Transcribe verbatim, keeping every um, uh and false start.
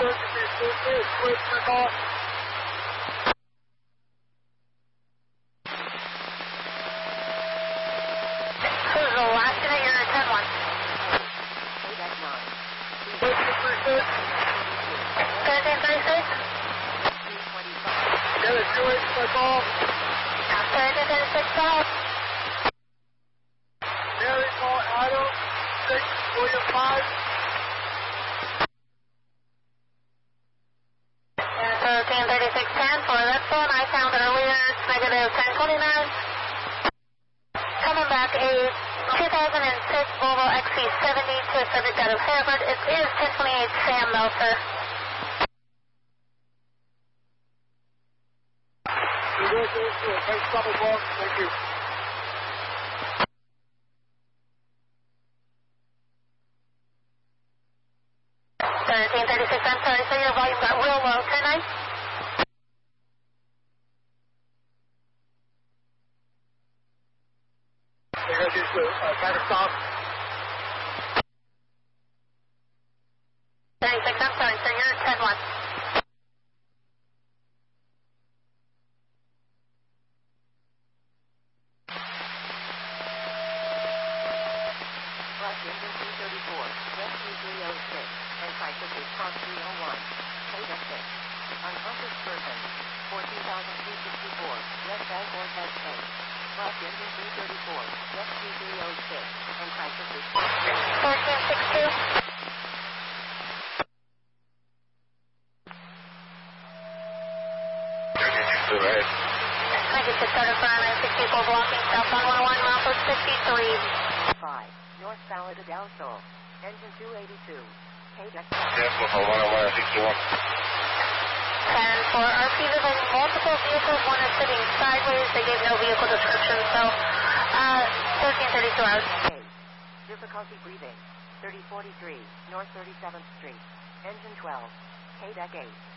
Alaska, you're ten one. thirteen thirty-six. Get it, two eight, my call. thirteen thirty-six south. Mary, call Adam, six, William five. thirteen thirty-six ten for that phone. I found earlier, it's negative ten twenty-nine. Coming back a two thousand six Volvo X C seventy to a subject out of Hereford. It is ten twenty-eight Sam Meltzer. Thanks, double block. Thank you. thirteen thirty-six, I'm sorry, so your volume got real low. Turn nine. They're going to do the uh, kind of stop. thirty-six, I'm sorry, so you're ten one. Unconscious person, fourteen thousand three hundred sixty-four, left bank or test A. Left engine three thirty-four, left two three oh six, unconscious response. fourteen sixty-two. I get to start at nine sixty-four blocking southbound one oh one, Mount fifty-three. five, North Salad Del Sol, engine two eighty-two, K-Deck. Careful for one oh one, sixty-one. And for R P, there's multiple vehicles. One is sitting sideways. They gave no vehicle description, so uh, thirteen thirty-two hours. A. Difficulty breathing, thirty forty-three, North thirty-seventh Street, engine twelve, K-Deck eight.